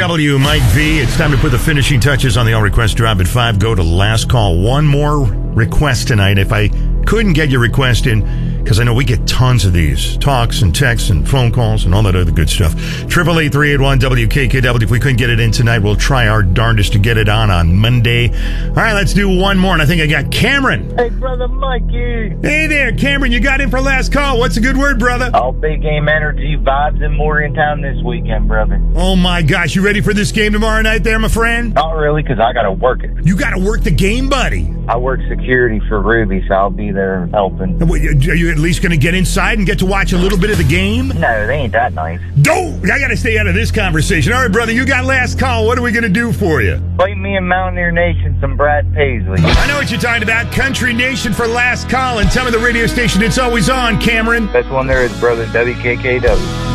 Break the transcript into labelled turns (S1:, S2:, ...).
S1: WKKW, Mike V. It's time to put the finishing touches on the All Request Drop at 5. Go to last call. One more request tonight. If I couldn't get your request in, because I know we get tons of these talks and texts and phone calls and all that other good stuff. 888-381-WKKW. If we couldn't get it in tonight, we'll try our darndest to get it on Monday. All right, let's do one more. And I think I got Cameron.
S2: Hey, brother Mikey.
S1: Hey there, Cameron. You got in for last call. What's a good word, brother?
S2: All big game energy vibes in Morgantown this weekend, brother.
S1: Oh, my gosh. You ready for this game tomorrow night there, my friend?
S2: Not really, because I got to work it.
S1: You got to work the game, buddy.
S2: I work security for Ruby, so I'll be there helping.
S1: Are you at least going to get inside and get to watch a little bit of the game?
S2: No, they ain't that nice.
S1: Don't! I got to stay out of this conversation. All right, brother, you got last call. What are we going to do for you?
S2: Play me and Mountaineer Nation some Brad Paisley.
S1: I know what you're talking about. Country Nation for last call. And tell me the radio station it's always on, Cameron.
S2: Best one there is, brother, WKKW.